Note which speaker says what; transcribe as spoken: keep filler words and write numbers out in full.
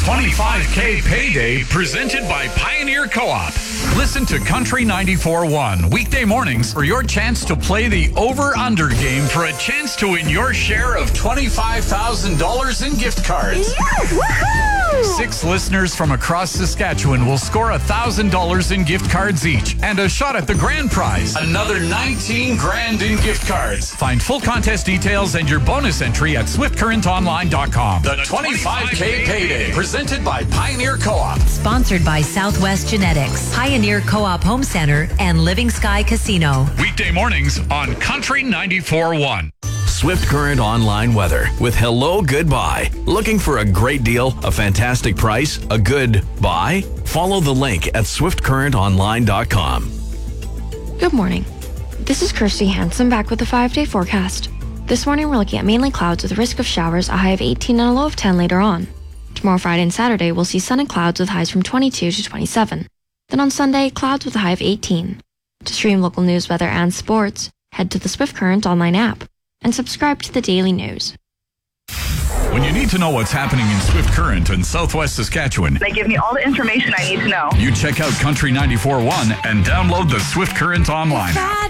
Speaker 1: twenty-five K Payday presented by Pioneer Co-op. Listen to Country ninety-four point one weekday mornings for your chance to play the over-under game for a chance to win your share of twenty-five thousand dollars in gift cards.
Speaker 2: Woohoo!
Speaker 1: Six listeners from across Saskatchewan will score one thousand dollars in gift cards each and a shot at the grand prize, another nineteen grand in gift cards. Find full contest details and your bonus entry at swift current online dot com. The twenty-five K Payday presented by Pioneer Co-op.
Speaker 3: Sponsored by Southwest Genetics, Pioneer Co-op Home Center, and Living Sky Casino.
Speaker 1: Weekday mornings on Country ninety-four point one.
Speaker 4: Swift Current Online Weather with Hello Goodbye. Looking for a great deal, a fantastic price, a good buy? Follow the link at swift current online dot com.
Speaker 5: Good morning. This is Kirsty Hansen back with the five-day forecast. This morning we're looking at mainly clouds with a risk of showers, a high of eighteen and a low of ten later on. Tomorrow, Friday and Saturday, we'll see sun and clouds with highs from twenty-two to twenty-seven. Then on Sunday, clouds with a high of eighteen. To stream local news, weather, and sports, head to the Swift Current online app and subscribe to the daily news.
Speaker 1: When you need to know what's happening in Swift Current and Southwest Saskatchewan,
Speaker 2: They give me all the information I need to know.
Speaker 1: you check out Country ninety-four point one and download the Swift Current online app.